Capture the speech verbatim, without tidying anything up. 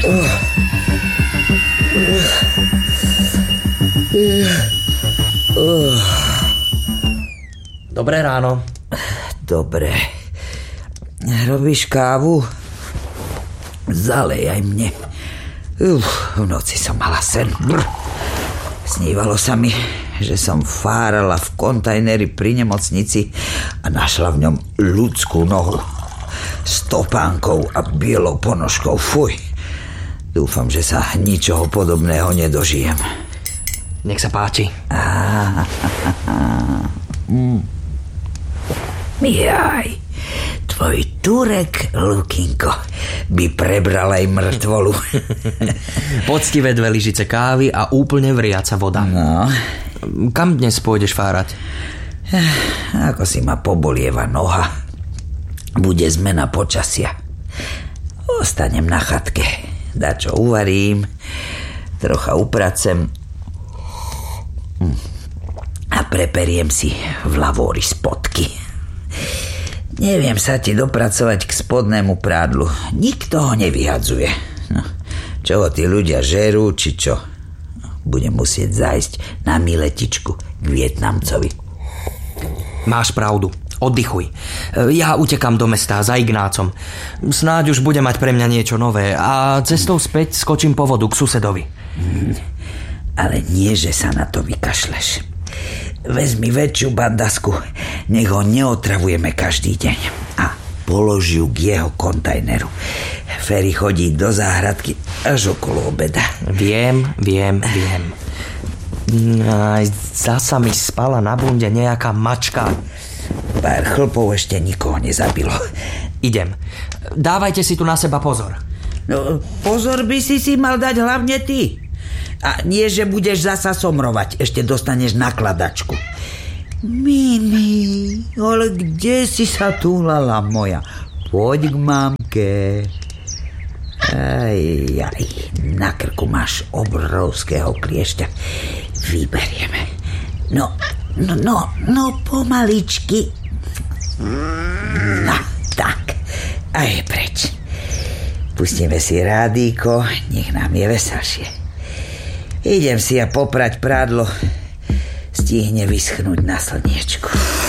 Dobré ráno. Dobre. Robíš kávu? Zalej aj mne. Uf, v noci som mala sen. Brr. Snívalo sa mi, že som fárala v kontajneri pri nemocnici a našla v ňom ľudskú nohu s topánkou a bielou ponožkou. Fuj. Dúfam, že sa ničoho podobného nedožijem. Nech sa páči. Mm. Jaj, tvoj Turek, Lukinko, by prebral aj mŕtvolu. Poctivé dve lyžice kávy a úplne vriaca voda. No. Kam dnes pôjdeš fárať? Ako si ma pobolieva noha. Bude zmena počasia. Ostanem na chatke. Dačo uvarím, trocha upracem a preperiem si v lavóri spodky. Neviem sa ti dopracovať k spodnému prádlu. Nikto ho nevyhadzuje. No, čo ho tí ľudia žerú, či čo? Budem musieť zájsť na miletičku k Vietnamcovi. Máš pravdu. Oddychuj. Ja utekam do mesta za Ignácom. Snáď už bude mať pre mňa niečo nové a cestou späť skočím po vodu k susedovi. Hmm, ale nie, že sa na to vykašleš. Vezmi väčšiu bandasku, nech ho neotravujeme každý deň a polož ju k jeho kontajneru. Ferry chodí do záhradky až okolo obeda. Viem, viem, viem. Zasa mi spala na bunde nejaká mačka. Pár chlpov ešte nikoho nezabilo. Idem. Dávajte si tu na seba pozor. No, pozor by si si mal dať hlavne ty. A nie, že budeš zasa somrovať. Ešte dostaneš nakladačku. Mini, ale kde si sa túlala moja? Poď k mamke. Aj, aj, na krku máš obrovského kliešťa. Vyberieme. No, no, no, no, pomaličky. No, tak. A je preč. Pustíme si rádíko, nech nám je veselšie. Idem si ja poprať prádlo. Stihne vyschnúť na slniečku.